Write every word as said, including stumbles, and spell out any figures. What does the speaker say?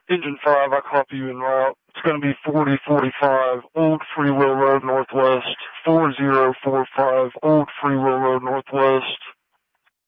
Engine five, I copy you en route. It's going to be forty forty-five Old Freeway Road Northwest, four zero four five Old Freeway Road Northwest.